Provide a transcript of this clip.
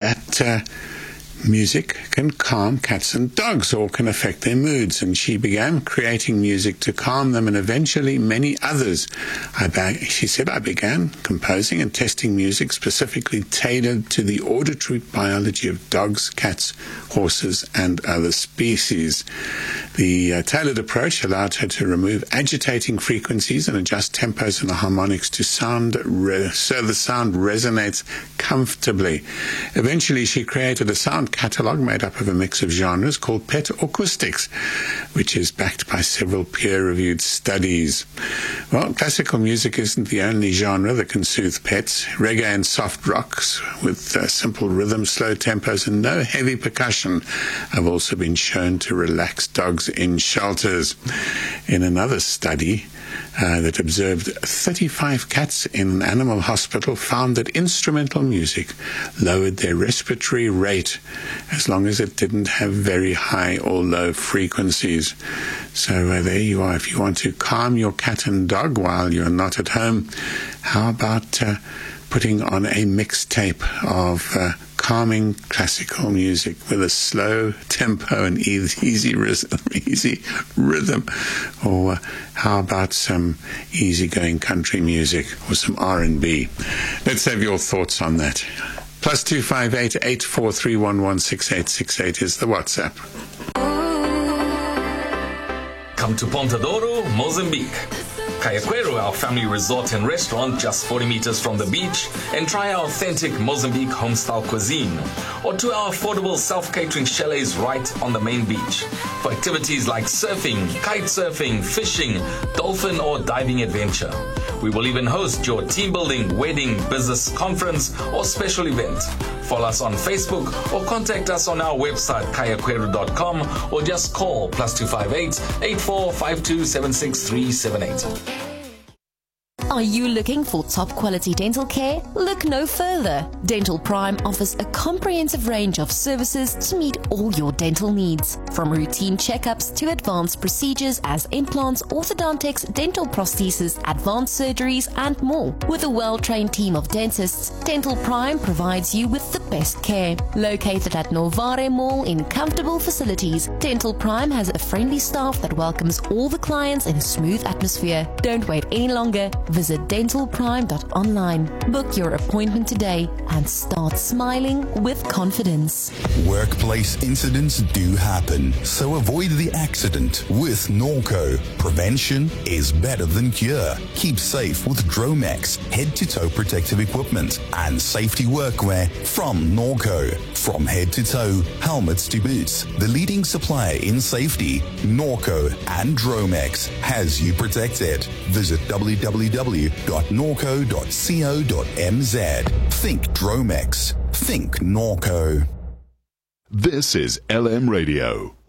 that music can calm cats and dogs, or can affect their moods, and she began creating music to calm them and eventually many others. She said, I began composing and testing music specifically tailored to the auditory biology of dogs, cats, horses, and other species. The tailored approach allowed her to remove agitating frequencies and adjust tempos and the harmonics to so the sound resonates comfortably. Eventually, she created a sound catalogue made up of a mix of genres called Pet Acoustics, which is backed by several peer-reviewed studies. Well, classical music isn't the only genre that can soothe pets. Reggae and soft rocks with simple rhythms, slow tempos, and no heavy percussion have also been shown to relax dogs in shelters. In another study that observed 35 cats in an animal hospital, found that instrumental music lowered their respiratory rate as long as it didn't have very high or low frequencies. So there you are. If you want to calm your cat and dog while you're not at home, how about putting on a mixtape of calming classical music with a slow tempo and easy rhythm? Or how about some easygoing country music or some R&B? Let's have your thoughts on that. +258 843116868 is the WhatsApp. Come to Ponta Douro, Mozambique. Cayaquero, our family resort and restaurant just 40 meters from the beach, and try our authentic Mozambique home-style cuisine. Or to our affordable self-catering chalets right on the main beach. For activities like surfing, kite surfing, fishing, dolphin or diving adventure. We will even host your team building, wedding, business conference or special event. Follow us on Facebook or contact us on our website cayaquero.com or just call +258 8452 76378. Are you looking for top quality dental care? Look no further. Dental Prime offers a comprehensive range of services to meet all your dental needs. From routine checkups to advanced procedures as implants, orthodontics, dental prosthesis, advanced surgeries, and more. With a well-trained team of dentists, Dental Prime provides you with the best care. Located at Novare Mall in comfortable facilities, Dental Prime has a friendly staff that welcomes all the clients in a smooth atmosphere. Don't wait any longer. Visit dentalprime.online. Book your appointment today and start smiling with confidence. Workplace incidents do happen, so avoid the accident with Norco. Prevention is better than cure. Keep safe with Dromex, head-to-toe protective equipment and safety workwear from Norco. From head to toe, helmets to boots, the leading supplier in safety, Norco and Dromex has you protected. Visit www.norco.co.mz. Think Dromex. Think Norco. This is LM Radio.